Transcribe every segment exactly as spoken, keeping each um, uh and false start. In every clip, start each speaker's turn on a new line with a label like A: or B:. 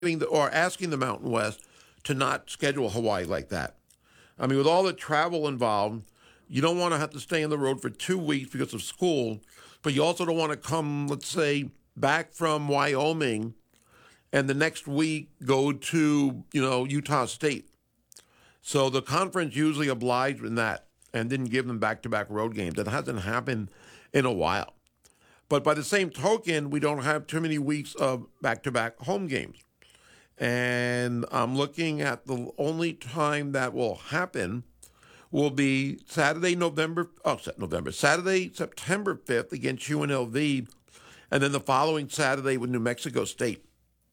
A: the, or asking the Mountain West to not schedule Hawaii like that. I mean, with all the travel involved, you don't want to have to stay on the road for two weeks because of school, but you also don't want to come, let's say, back from Wyoming and the next week go to, you know, Utah State. So the conference usually obliged in that and didn't give them back-to-back road games. That hasn't happened in a while. But by the same token, we don't have too many weeks of back-to-back home games. And I'm looking at the only time that will happen will be Saturday, November, oh, November, Saturday, September fifth against U N L V, and then the following Saturday with New Mexico State.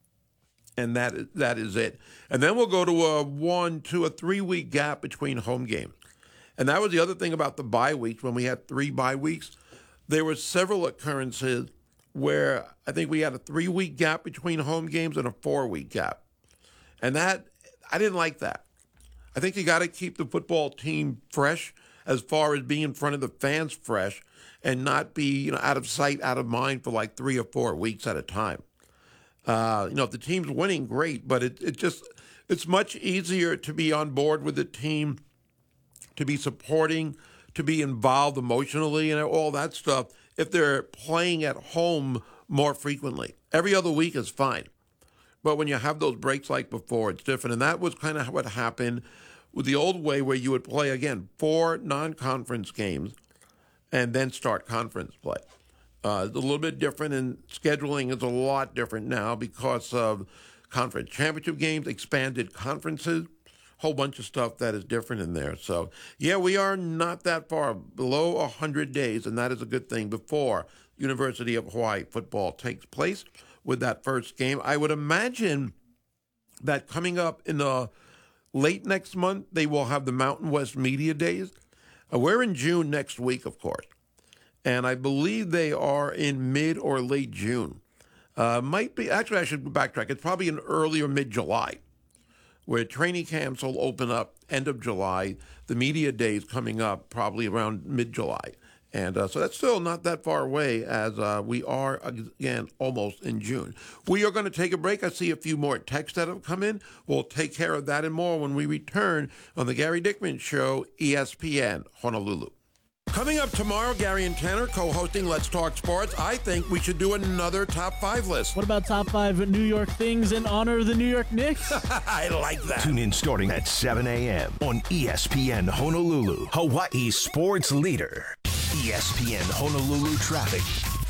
A: And that is, that is it. And then we'll go to a one, two, a three-week gap between home games. And that was the other thing about the bye weeks. When we had three bye weeks, there were several occurrences where I think we had a three-week gap between home games and a four-week gap. And that, I didn't like that. I think you got to keep the football team fresh as far as being in front of the fans fresh and not be, you know, out of sight, out of mind for like three or four weeks at a time. Uh, you know, if the team's winning, great, but it, it just, it's much easier to be on board with the team, to be supporting, to be involved emotionally and all that stuff if they're playing at home more frequently. Every other week is fine. But when you have those breaks like before, it's different. And that was kind of what happened with the old way where you would play, again, four non-conference games and then start conference play. Uh, it's a little bit different, and scheduling is a lot different now because of conference championship games, expanded conferences, whole bunch of stuff that is different in there. So, yeah, we are not that far below one hundred days, and that is a good thing before University of Hawaii football takes place with that first game. I would imagine that coming up in the late next month, they will have the Mountain West Media Days. Uh, we're in June next week, of course, and I believe they are in mid or late June. Uh, might be, actually, I should backtrack. It's probably in early or mid-July, where training camps will open up end of July. The media days coming up probably around mid-July. And uh, so that's still not that far away as uh, we are, again, almost in June. We are going to take a break. I see a few more texts that have come in. We'll take care of that and more when we return on the Gary Dickman Show, E S P N Honolulu. Coming up tomorrow, Gary and Tanner co-hosting Let's Talk Sports. I think we should do another top five list.
B: What about top five New York things in honor of the New York Knicks?
A: I like that.
C: Tune in starting at seven a.m. on E S P N Honolulu, Hawaii's sports leader. E S P N Honolulu traffic.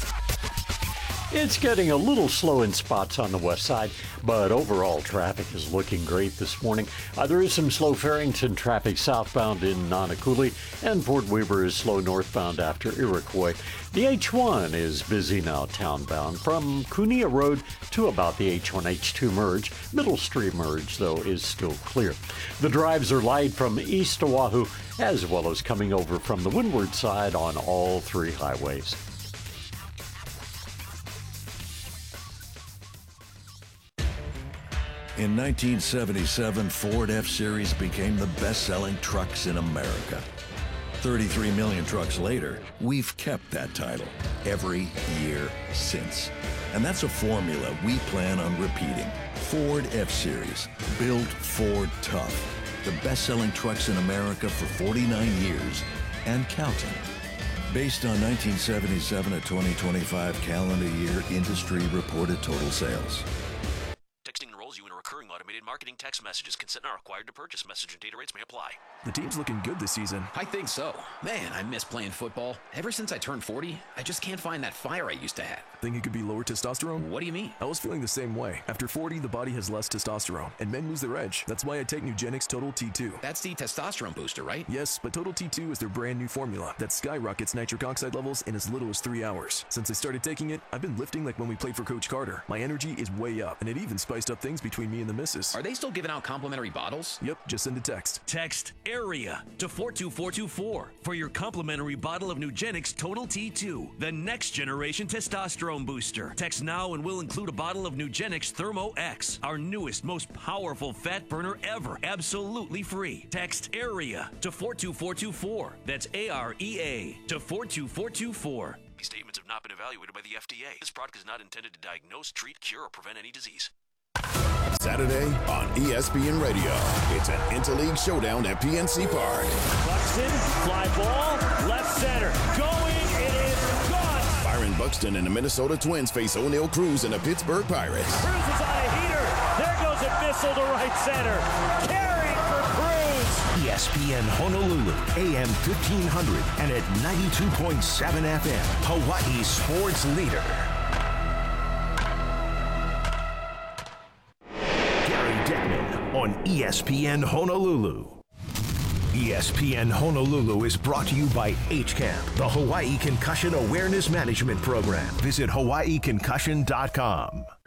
D: It's getting a little slow in spots on the west side, but overall traffic is looking great this morning. Uh, there is some slow Farrington traffic southbound in Nanakuli, and Fort Weaver is slow northbound after Iroquois. The H one is busy now townbound from Kunia Road to about the H one H two merge. Middle Street merge, though, is still clear. The drives are light from east Oahu, as well as coming over from the windward side on all three highways.
E: In nineteen seventy-seven, Ford F-Series became the best-selling trucks in America. thirty-three million trucks later, we've kept that title every year since. And that's a formula we plan on repeating. Ford F-Series, built Ford tough. The best-selling trucks in America for forty-nine years and counting. Based on nineteen seventy-seven to twenty twenty-five calendar year industry reported total sales.
F: Texting enrolls you in a recurring automated marketing text messages. Consent not required to purchase. Message and data rates may apply.
G: The team's looking good this season.
H: I think so. Man, I miss playing football. Ever since I turned forty, I just can't find that fire I used to have.
G: Think it could be lower testosterone?
H: What do you mean?
G: I was feeling the same way. After forty, the body has less testosterone, and men lose their edge. That's why I take Nugenix Total T two.
H: That's the testosterone booster, right?
G: Yes, but Total T two is their brand new formula that skyrockets nitric oxide levels in as little as three hours. Since I started taking it, I've been lifting like when we played for Coach Carter. My energy is way up, and it even spiced up things between me and the missus.
H: Are they still giving out complimentary bottles?
G: Yep, just send a text.
I: Text AREA to four two four two four for your complimentary bottle of Nugenix Total T two, the next generation testosterone booster. Text now and we'll include a bottle of Nugenix Thermo X, our newest, most powerful fat burner ever, absolutely free. Text AREA to four two four two four. That's A R E A to four two four two four.
F: These statements have not been evaluated by the F D A. This product is not intended to diagnose, treat, cure, or prevent any disease.
J: Saturday on E S P N Radio. It's an interleague showdown at P N C Park.
K: Buxton, fly ball, left center, going, it is gone!
J: Byron Buxton and the Minnesota Twins face O'Neal Cruz and the Pittsburgh Pirates.
K: Cruz is on a heater, there goes a missile to right center. Carry for Cruz!
C: E S P N Honolulu, A M fifteen hundred and at ninety-two point seven F M, Hawaii sports leader. On E S P N Honolulu. E S P N Honolulu is brought to you by H CAMP, the Hawaii Concussion Awareness Management Program. Visit hawaii concussion dot com.